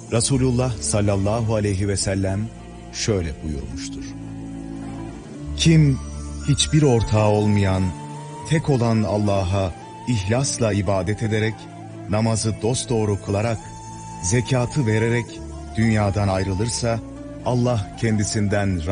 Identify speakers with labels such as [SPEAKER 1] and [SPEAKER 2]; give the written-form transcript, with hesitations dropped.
[SPEAKER 1] Resulullah sallallahu aleyhi ve sellem şöyle buyurmuştur. Kim hiçbir ortağı olmayan, tek olan Allah'a ihlasla ibadet ederek, namazı dosdoğru kılarak, zekatı vererek dünyadan ayrılırsa, Allah kendisinden